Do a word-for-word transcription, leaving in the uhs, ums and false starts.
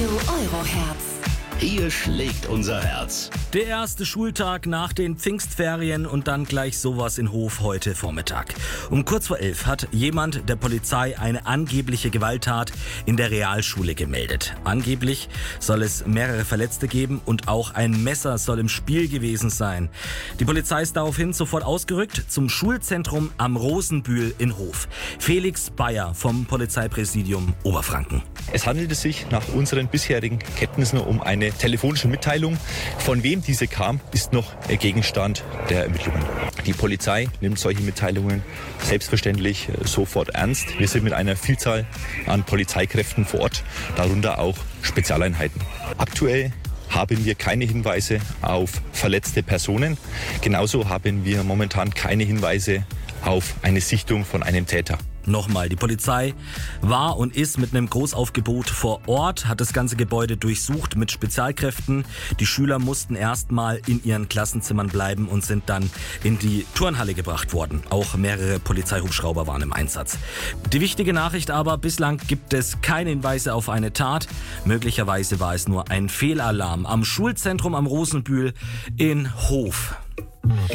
Radio Euroherz. Hier schlägt unser Herz. Der erste Schultag nach den Pfingstferien und dann gleich sowas in Hof heute Vormittag. Um kurz vor elf hat jemand der Polizei eine angebliche Gewalttat in der Realschule gemeldet. Angeblich soll es mehrere Verletzte geben und auch ein Messer soll im Spiel gewesen sein. Die Polizei ist daraufhin sofort ausgerückt zum Schulzentrum am Rosenbühl in Hof. Felix Bayer vom Polizeipräsidium Oberfranken. Es handelte sich nach unseren bisherigen Kenntnissen um eine telefonische Mitteilung. Von wem diese kam, ist noch Gegenstand der Ermittlungen. Die Polizei nimmt solche Mitteilungen selbstverständlich sofort ernst. Wir sind mit einer Vielzahl an Polizeikräften vor Ort, darunter auch Spezialeinheiten. Aktuell haben wir keine Hinweise auf verletzte Personen. Genauso haben wir momentan keine Hinweise auf eine Sichtung von einem Täter. Nochmal, die Polizei war und ist mit einem Großaufgebot vor Ort, hat das ganze Gebäude durchsucht mit Spezialkräften. Die Schüler mussten erstmal in ihren Klassenzimmern bleiben und sind dann in die Turnhalle gebracht worden. Auch mehrere Polizeihubschrauber waren im Einsatz. Die wichtige Nachricht aber, bislang gibt es keine Hinweise auf eine Tat. Möglicherweise war es nur ein Fehlalarm am Schulzentrum am Rosenbühl in Hof.